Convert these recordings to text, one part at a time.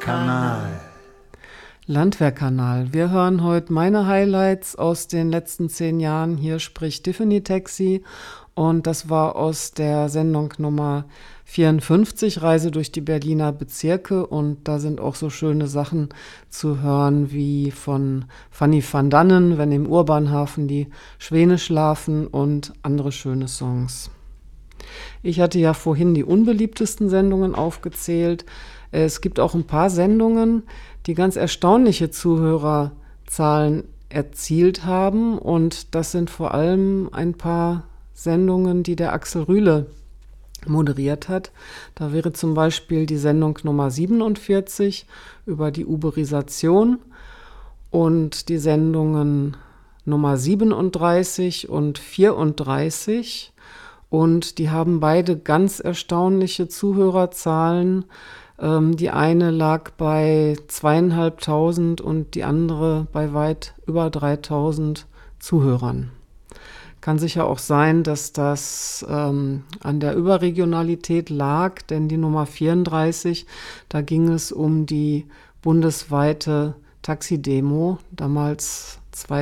Landwehrkanal. Landwehrkanal. Wir hören heute meine Highlights aus den letzten 10 Jahren. Hier spricht Tiffany Taxi und das war aus der Sendung Nummer 54, Reise durch die Berliner Bezirke, und da sind auch so schöne Sachen zu hören wie von Fanny van Dannen, wenn im Urbanhafen die Schwäne schlafen, und andere schöne Songs. Ich hatte ja vorhin die unbeliebtesten Sendungen aufgezählt. Es gibt auch ein paar Sendungen, die ganz erstaunliche Zuhörerzahlen erzielt haben, und das sind vor allem ein paar Sendungen, die der Axel Rühle moderiert hat. Da wäre zum Beispiel die Sendung Nummer 47 über die Uberisation und die Sendungen Nummer 37 und 34, und die haben beide ganz erstaunliche Zuhörerzahlen. Die eine lag bei 2.500 und die andere bei weit über 3.000 Zuhörern. Kann sicher auch sein, dass das an der Überregionalität lag, denn die Nummer 34, da ging es um die bundesweite Taxidemo. Damals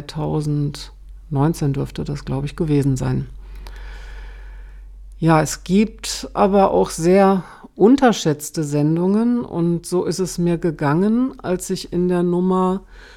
2019 dürfte das, glaube ich, gewesen sein. Ja, es gibt aber auch sehr unterschätzte Sendungen, und so ist es mir gegangen, als ich in der Nummer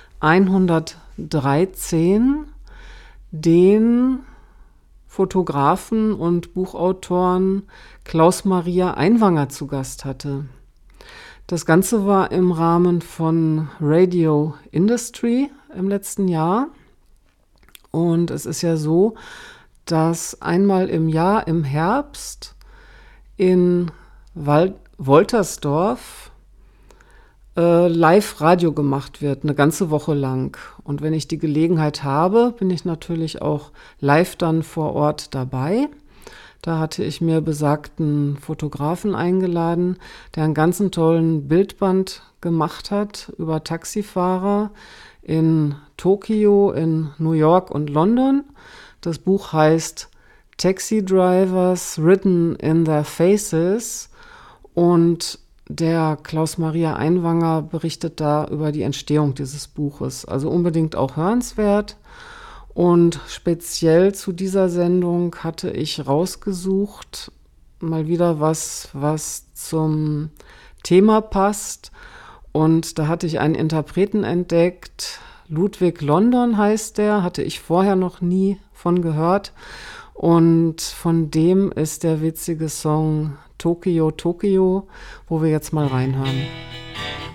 113 den Fotografen und Buchautoren Klaus-Maria Einwanger zu Gast hatte. Das Ganze war im Rahmen von Radio Industry im letzten Jahr, und es ist ja so, dass einmal im Jahr im Herbst in Woltersdorf Live-Radio gemacht wird, eine ganze Woche lang. Und wenn ich die Gelegenheit habe, bin ich natürlich auch live dann vor Ort dabei. Da hatte ich mir besagten Fotografen eingeladen, der einen ganzen tollen Bildband gemacht hat über Taxifahrer in Tokio, in New York und London. Das Buch heißt Taxi Drivers Written in Their Faces, und der Klaus-Maria Einwanger berichtet da über die Entstehung dieses Buches. Also unbedingt auch hörenswert. Und speziell zu dieser Sendung hatte ich rausgesucht, mal wieder was zum Thema passt. Und da hatte ich einen Interpreten entdeckt. Ludwig London heißt der, hatte ich vorher noch nie von gehört. Und von dem ist der witzige Song Tokio, Tokio, wo wir jetzt mal reinhören.